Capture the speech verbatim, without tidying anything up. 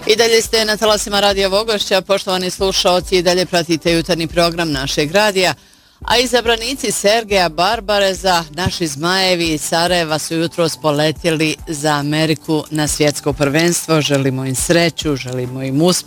I dalje ste na talasima Radija Vogošća, poštovani slušaoci, i dalje pratite jutarnji program našeg radija. A izabranici Sergeja Barbareza, naši zmajevi iz Sarajeva, su jutros poletjeli za Ameriku na svjetsko prvenstvo. Želimo im sreću, želimo im uspjeh.